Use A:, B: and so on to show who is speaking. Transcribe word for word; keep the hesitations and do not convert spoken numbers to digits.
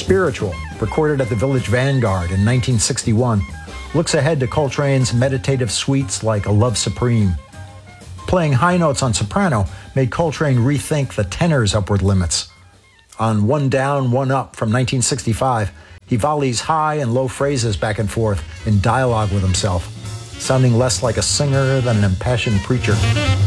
A: Spiritual, recorded at the Village Vanguard in nineteen sixty-one, looks ahead to Coltrane's meditative suites like A Love Supreme. Playing high notes on soprano made Coltrane rethink the tenor's upward limits. On One Down, One Up from nineteen sixty-five, he volleys high and low phrases back and forth in dialogue with himself, sounding less like a singer than an impassioned preacher.